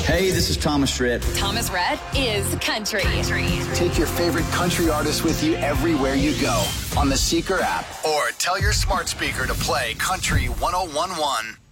Hey, this is Thomas Rhett. Thomas Rhett is country. Take your favorite country artist with you everywhere you go on the Seeker app or tell your smart speaker to play Country 101.1.